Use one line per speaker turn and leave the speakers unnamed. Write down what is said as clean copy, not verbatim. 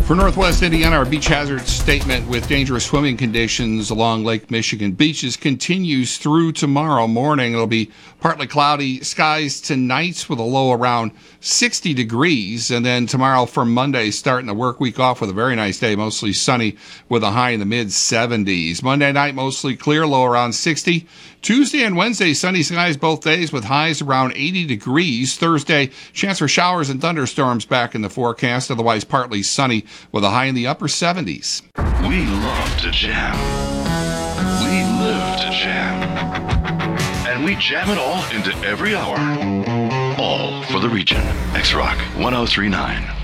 For Northwest Indiana, our beach hazard statement with dangerous swimming conditions along Lake Michigan beaches continues through tomorrow morning. It'll be partly cloudy skies tonight with a low around 60 degrees. And then tomorrow for Monday, starting the work week off with a very nice day, mostly sunny with a high in the mid-70s. Monday night, mostly clear, low around 60. Tuesday and Wednesday, sunny skies both days with highs around 80 degrees. Thursday, chance for showers and thunderstorms back in the forecast, otherwise partly sunny with a high in the upper 70s.
We love to jam. We live to jam. And we jam it all into every hour. All for the region. X-Rock 1039.